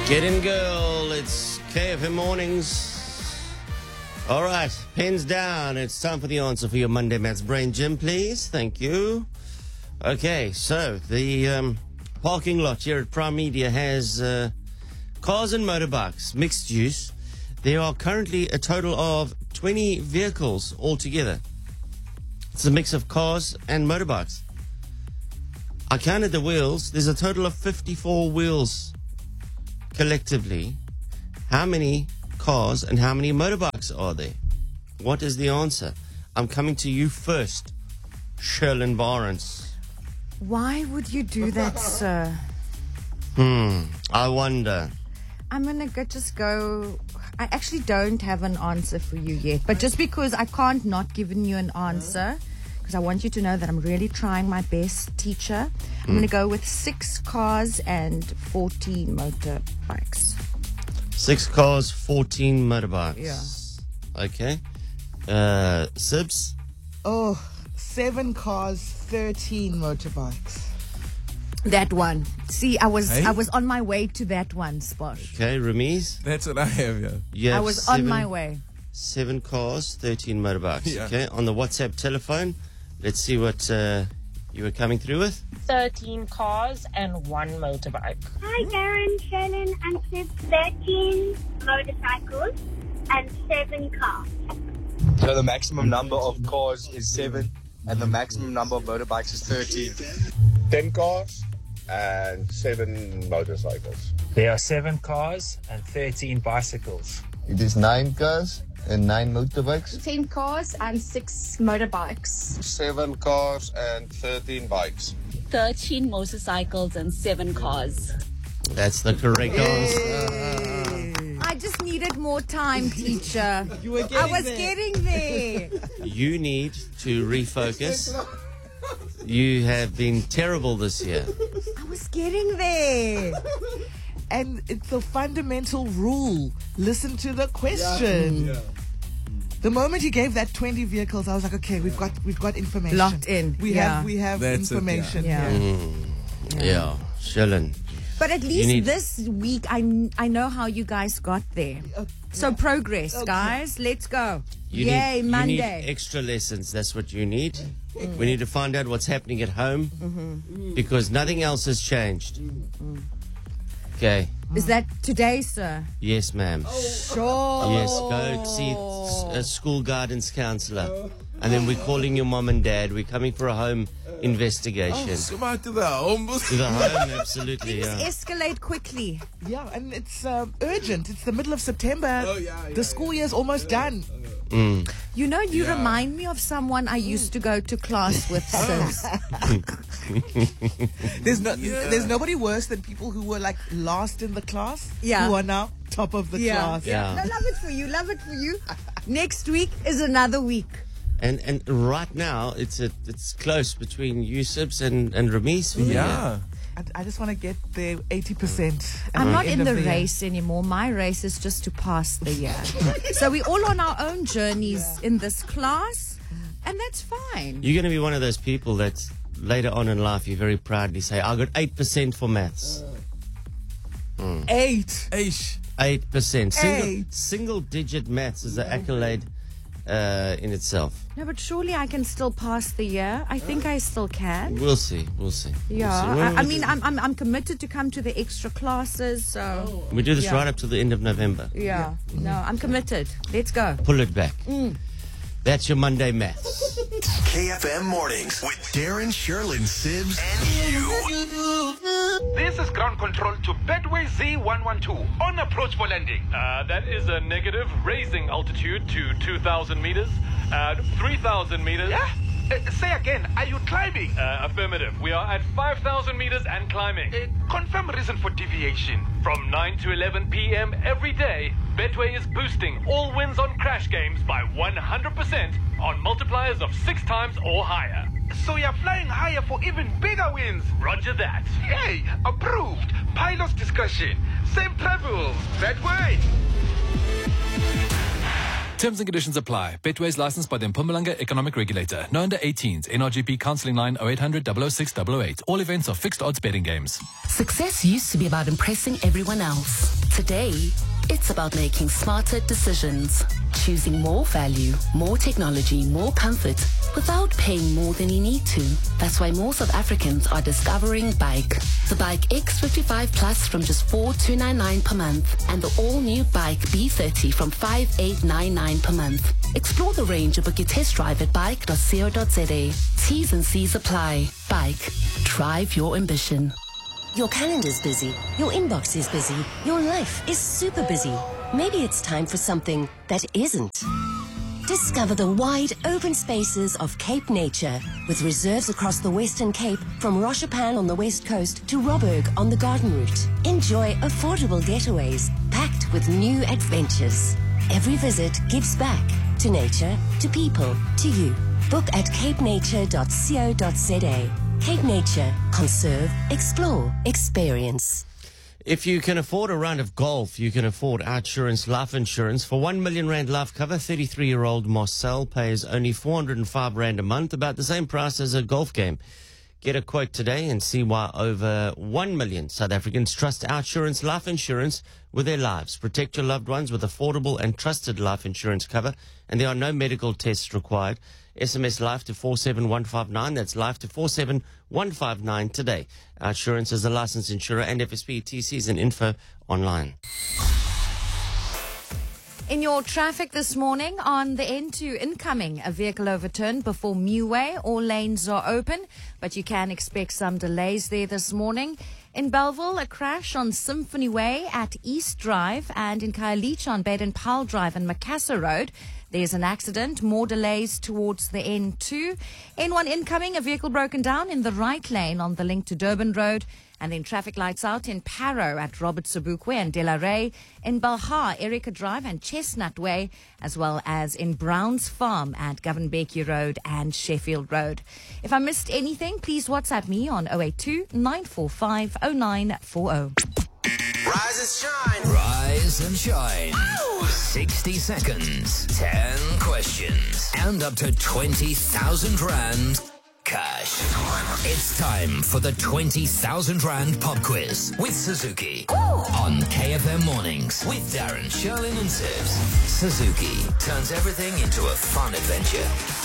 Get in, girl. It's KFM Mornings. All right, pens down. It's time for the answer for your Monday Maths Brain Gym, please. Thank you. Okay, so the parking lot here at Prime Media has cars and motorbikes, mixed use. There are currently a total of 20 vehicles altogether. It's a mix of cars and motorbikes. I counted the wheels. There's a total of 54 wheels collectively. How many cars and how many motorbikes are there? What is the answer? I'm coming to you first, Sherlyn Barnes. Why would you do that, sir? I wonder. I'm going to just go. I actually don't have an answer for you yet. But just because I can't not giving you an answer, because I want you to know that I'm really trying my best, teacher. I'm going to go with 6 cars and 14 motorbikes. 6 cars, 14 motorbikes. Yeah. Okay. Sibs? 7 cars, 13 motorbikes. That one. See, I was on my way to that one spot. Okay, Ramiz? That's what I have, yeah. You I have was on my way. 7 cars, 13 motorbikes. Yeah. Okay, on the WhatsApp telephone, let's see what you were coming through with. 13 cars and 1 motorbike. Hi, Darren, Shannon, and Sid. 13 motorcycles and 7 cars. So the maximum number of cars is 7 and the maximum number of motorbikes is 13. 10 cars and 7 motorcycles. There are 7 cars and 13 bicycles. It is 9 cars and 9 motorbikes. 10 cars and 6 motorbikes. 7 cars and 13 bikes. 13 motorcycles and 7 cars. That's the correct answer. I just needed more time, teacher. You were I was getting there. You need to refocus. You have been terrible this year. I was getting there. And it's a fundamental rule. Listen to the question. Yeah. The moment he gave that 20 vehicles, I was like, okay, we've got information. Locked in. We Yeah. have That's it, information. yeah. Yeah, Sherlyn. But at least need- this week, I know how you guys got there. So progress, guys. Let's go. Yay, you Monday. need extra lessons. That's what you need. We need to find out what's happening at home because nothing else has changed. Okay. Is that today, sir? Yes, ma'am. Sure. Yes, go see a school guidance counselor. And then we're calling your mom and dad. We're coming for a home investigation. Come out to the home. To the home, absolutely, yeah. Escalate quickly. Yeah, and it's urgent. It's the middle of September. Yeah, the school year's almost done. You know, you remind me of someone I used to go to class with, sis. There's nobody worse than people who were like last in the class. Yeah. Who are now top of the class. Yeah. No, love it for you. Love it for you. Next week is another week. And right now, it's close between you, Sibs, and Ramiz. Yeah. I just want to get there 80%. I'm not end in of the year. race anymore. My race is just to pass the year. So we're all on our own journeys in this class, and that's fine. You're going to be one of those people that later on in life you very proudly say, I got 8% for maths. 8. Aish. 8%. Single digit maths is an accolade in itself. No, but surely I can still pass the year. I think I still can. We'll see. We'll see. Yeah, I mean, I'm committed to come to the extra classes. So We do this right up to the end of November. yeah, no, I'm committed. Let's go. Pull it back. That's your Monday maths. KFM Mornings with Darren, Sherlyn, Sibs, and you. This is ground control to Bedway Z112 on approach for landing. That is a negative, raising altitude to 2,000 meters, 3,000 meters. Yeah? Say again, are you climbing? Affirmative. We are at 5,000 meters and climbing. Confirm reason for deviation. From 9 to 11 p.m. every day, Betway is boosting all wins on crash games by 100% on multipliers of 6 times or higher. So you're flying higher for even bigger wins. Roger that. Hey, approved. Pilot's discussion. Same travel. Betway. Terms and conditions apply. Betway is licensed by the Mpumalanga Economic Regulator. No under 18s. NRGP counselling line 0800 006 008. All events are fixed odds betting games. Success used to be about impressing everyone else. Today, it's about making smarter decisions. Choosing more value, more technology, more comfort without paying more than you need to. That's why more South Africans are discovering Bike. The Bike X55 Plus from just 4,299 per month and the all-new Bike B30 from 5,899 per month. Explore the range and book your test drive at bike.co.za. T's and C's apply. Bike. Drive your ambition. Your calendar's busy, your inbox is busy, your life is super busy. Maybe it's time for something that isn't. Discover the wide open spaces of Cape Nature with reserves across the Western Cape from Roshapan on the west coast to Robberg on the Garden Route. Enjoy affordable getaways packed with new adventures. Every visit gives back to nature, to people, to you. Book at capenature.co.za. Cape Nature. Conserve, explore, experience. If you can afford a round of golf, you can afford Outsurance Life Insurance. For 1 million rand life cover, 33-year-old Marcel pays only 405 rand a month, about the same price as a golf game. Get a quote today and see why over 1 million South Africans trust Outsurance Life Insurance with their lives. Protect your loved ones with affordable and trusted life insurance cover, and there are no medical tests required. SMS life to 47159. That's life to 47159 today. Outsurance is a licensed insurer and FSP TCs and info online. In your traffic this morning on the N2 incoming, a vehicle overturned before Muway. All lanes are open, but you can expect some delays there this morning. In Bellville, a crash on Symphony Way at East Drive, and in Khayelitsha on Baden Powell Drive and Macassar Road. There's an accident, more delays towards the N2. N1 incoming, a vehicle broken down in the right lane on the link to Durban Road. And then traffic lights out in Parow at Robert Sobukwe and Delaray, in Balha, Erica Drive and Chestnut Way, as well as in Browns Farm at Govan-Becky Road and Sheffield Road. If I missed anything, please WhatsApp me on 082-945-0940. Rise and shine. Rise and shine. Ow! 60 seconds, 10 questions, and up to 20,000 rand cash. It's time for the 20,000 rand pop quiz with Suzuki. Ooh. On KFM Mornings with Darren, Sherlyn and Sibs. Suzuki turns everything into a fun adventure.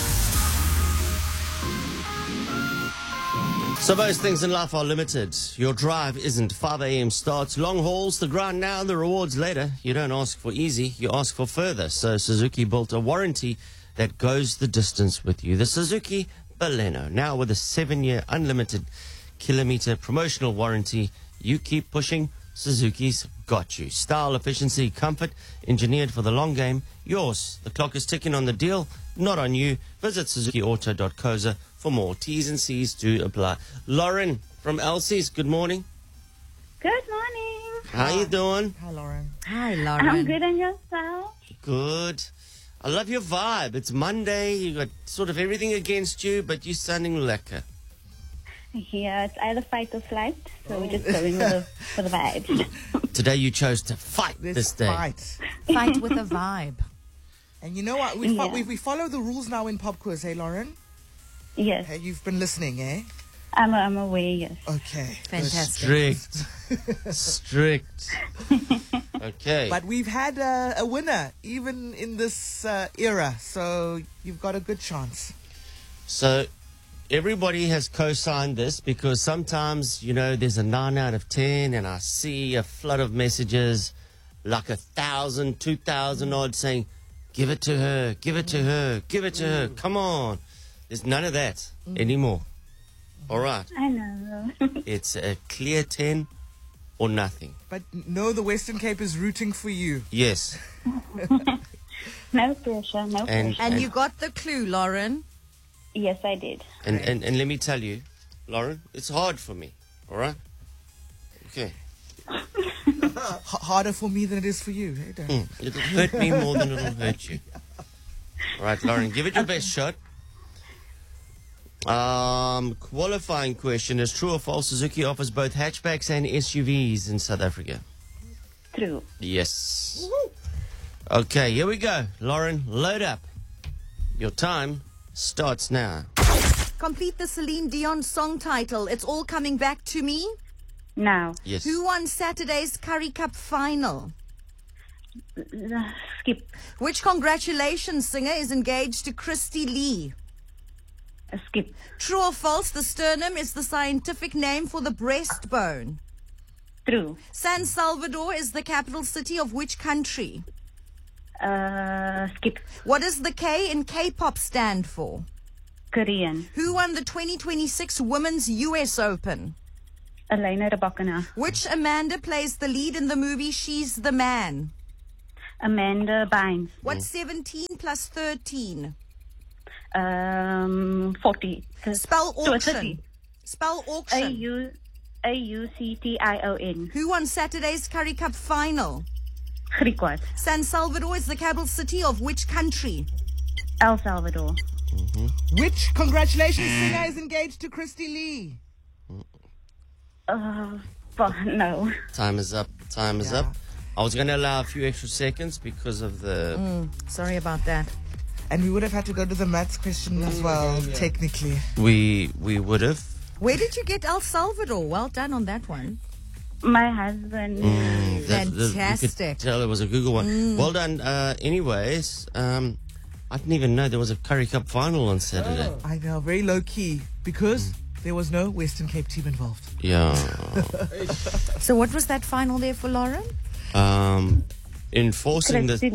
So most things in life are limited. Your drive isn't. 5 a.m. starts. Long hauls, the grind now, the rewards later. You don't ask for easy, you ask for further. So Suzuki built a warranty that goes the distance with you. The Suzuki Baleno, now with a 7-year unlimited kilometer promotional warranty. You keep pushing, Suzuki's got you. Style, efficiency, comfort, engineered for the long game. Yours. The clock is ticking on the deal, not on you. Visit suzukiauto.co.za for more. T's and C's do apply. Lauren from Elsie's, good morning. Good morning. How you doing? Hi, Lauren. Hi, Lauren. I'm good, and yourself? Good. I love your vibe. It's Monday. You got sort of everything against you, but you're sounding lekker. Yeah, it's either fight or flight, so we're just going with the vibes. Today you chose to fight this day. Fight with a vibe. And you know what? We follow the rules now in Pop Quiz, hey, Lauren? Yes. Hey, you've been listening, eh? I'm aware, yes. Okay. Fantastic. Strict. Okay. But we've had a winner, even in this era, so you've got a good chance. So everybody has co-signed this because sometimes, you know, there's a 9 out of 10 and I see a flood of messages, like 1,000, 2,000 odd saying, give it to her, give it to her, give it to her. Come on. There's none of that anymore. All right. I know. It's a clear 10 or nothing. But no, the Western Cape is rooting for you. Yes. No pressure, no pressure. And you got the clue, Lauren. Yes, I did. And let me tell you, Lauren, it's hard for me. All right? Okay. Harder for me than it is for you. Hey, Darren? It'll hurt me more than it'll hurt you. All right, Lauren, give it your best shot. Qualifying question is true or false? Suzuki offers both hatchbacks and SUVs in South Africa. True. Yes. Okay, here we go. Lauren, load up. Your time starts now. Complete the Celine Dion song title. It's all coming back to me. Now. Yes. Who won Saturday's Curry Cup final? Skip. Which congratulations singer is engaged to Christy Lee? Skip. True or false, the sternum is the scientific name for the breastbone? True. San Salvador is the capital city of which country? Skip. What does the K in K-pop stand for? Korean. Who won the 2026 Women's US Open? Elena Rybakina. Which Amanda plays the lead in the movie She's the Man? Amanda Bynes. What's 17 plus 13? 40. Spell auction. 30. Spell auction. Auction. Who won Saturday's Curry Cup final? Griquas. San Salvador is the capital city of which country? El Salvador. Which congratulations singer is engaged to Christy Lee? No. Time is up. Time is up. I was going to allow a few extra seconds because of the... Sorry about that. And we would have had to go to the maths question as well, technically. We would have. Where did you get El Salvador? Well done on that one. My husband. Fantastic. You could tell it was a Google one. Well done. Anyways, I didn't even know there was a Curry Cup final on Saturday. I know, very low key, because there was no Western Cape team involved. Yeah. So what was that final there for Lauren? Enforcing the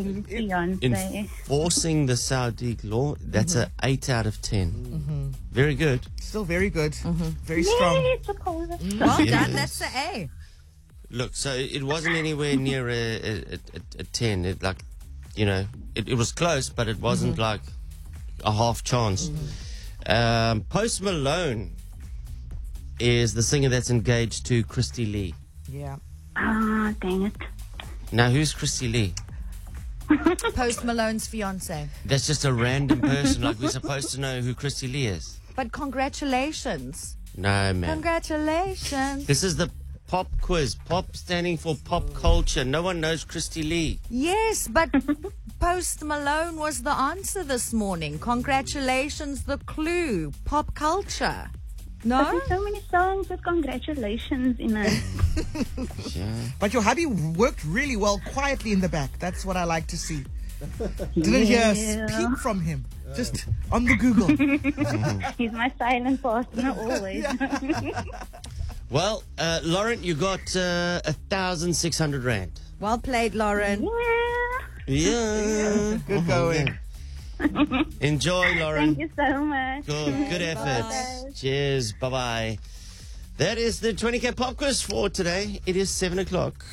Saudi law, that's a 8 out of 10. Very good. Still very good. Very strong. Well done, that's the A. Look, so it wasn't anywhere near a 10. It it was close, but it wasn't like a half chance. Post Malone is the singer that's engaged to Christy Lee. Yeah. Ah, dang it. Now, who's Christy Lee? Post Malone's fiance. That's just a random person. Like, we're supposed to know who Christy Lee is. But congratulations. No, man. Congratulations. This is the pop quiz. Pop standing for pop culture. No one knows Christy Lee. Yes, but Post Malone was the answer this morning. Congratulations, the clue. Pop culture. No? There's so many songs with congratulations in it. Yeah. But your hubby worked really well quietly in the back. That's what I like to see. Didn't hear a peep from him. Just on the Google. He's my silent partner always. Well, Lauren, you got 1,600 rand. Well played, Lauren. Yeah. Good going. Enjoy, Lauren. Thank you so much. Good efforts. Bye. Cheers. Bye-bye. That is the 20K Pop Quiz for today. It is 7 o'clock.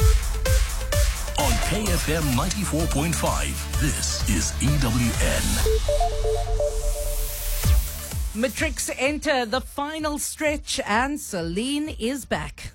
On KFM 94.5, this is EWN. Matrix enter the final stretch and Celine is back.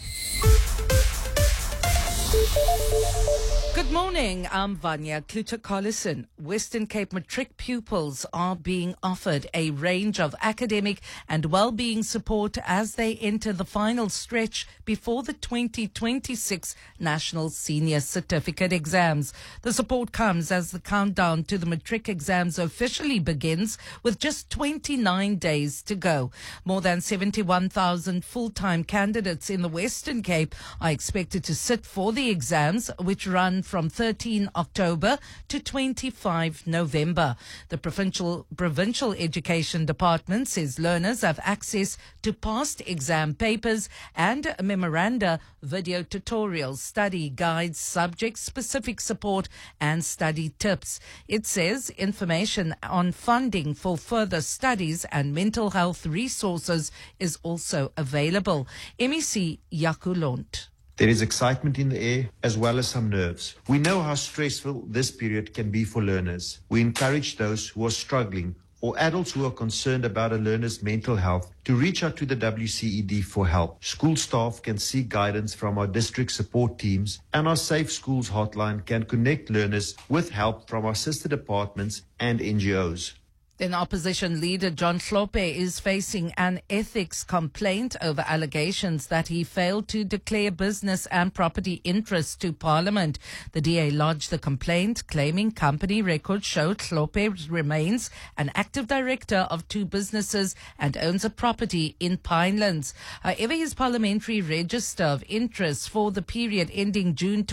Good morning, I'm Vanya Kluter-Collison. Western Cape Matric pupils are being offered a range of academic and well-being support as they enter the final stretch before the 2026 National Senior Certificate exams. The support comes as the countdown to the Matric exams officially begins with just 29 days to go. More than 71,000 full-time candidates in the Western Cape are expected to sit for the exams, which run from 13 October to 25 November. The Provincial Education Department says learners have access to past exam papers and memoranda, video tutorials, study guides, subject-specific support and study tips. It says information on funding for further studies and mental health resources is also available. MEC Yaku Lont. There is excitement in the air as well as some nerves. We know how stressful this period can be for learners. We encourage those who are struggling or adults who are concerned about a learner's mental health to reach out to the WCED for help. School staff can seek guidance from our district support teams, and our Safe Schools hotline can connect learners with help from our sister departments and NGOs. Then opposition leader John Hlophe is facing an ethics complaint over allegations that he failed to declare business and property interests to Parliament. The DA lodged the complaint, claiming company records showed Hlophe remains an active director of 2 businesses and owns a property in Pinelands. However, his parliamentary register of interests for the period ending June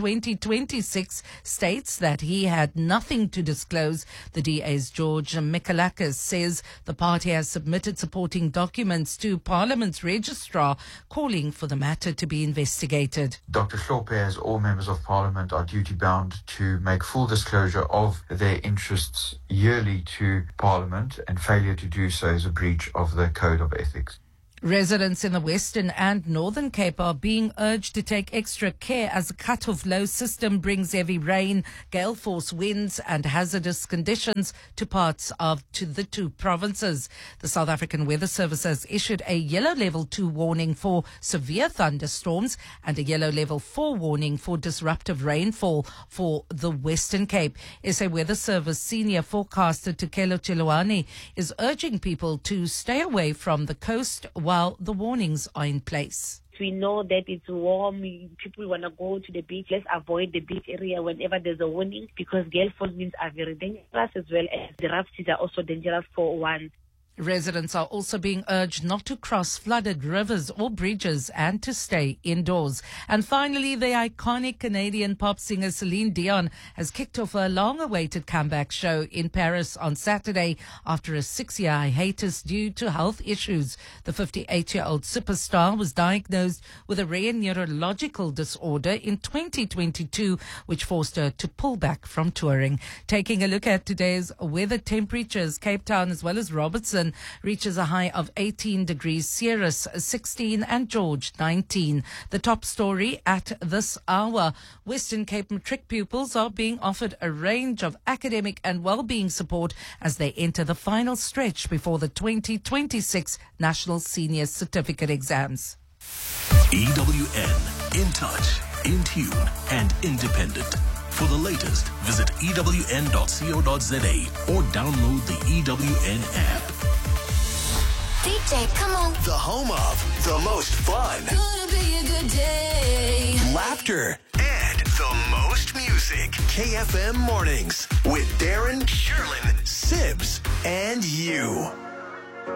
2026 states that he had nothing to disclose. The DA's George Mikalakis says the party has submitted supporting documents to Parliament's registrar calling for the matter to be investigated. Dr. Hlophe, as all members of Parliament, are duty-bound to make full disclosure of their interests yearly to Parliament, and failure to do so is a breach of the Code of Ethics. Residents in the Western and Northern Cape are being urged to take extra care as the cut-off low system brings heavy rain, gale force winds and hazardous conditions to parts of the 2 provinces. The South African Weather Service has issued a yellow level 2 warning for severe thunderstorms and a yellow level 4 warning for disruptive rainfall for the Western Cape. SA Weather Service senior forecaster Tukelo Chiluani is urging people to stay away from the coast while the warnings are in place. We know that it's warm. People want to go to the beach. Let's avoid the beach area whenever there's a warning, because gale force winds are very dangerous, as well as the rough seas are also dangerous for one. Residents are also being urged not to cross flooded rivers or bridges and to stay indoors. And finally, the iconic Canadian pop singer Celine Dion has kicked off a long-awaited comeback show in Paris on Saturday after a 6-year hiatus due to health issues. The 58-year-old superstar was diagnosed with a rare neurological disorder in 2022, which forced her to pull back from touring. Taking a look at today's weather temperatures, Cape Town as well as Robertson reaches a high of 18 degrees, Ceres 16 and George 19. The top story at this hour: Western Cape matric pupils are being offered a range of academic and well-being support as they enter the final stretch before the 2026 National Senior Certificate exams. EWN, in touch, in tune and independent. For the latest, visit ewn.co.za or download the EWN app. DJ, come on. The home of the most fun. Gonna be a good day. Laughter and the most music. KFM Mornings with Darren, Sherlyn, Sibs, and you.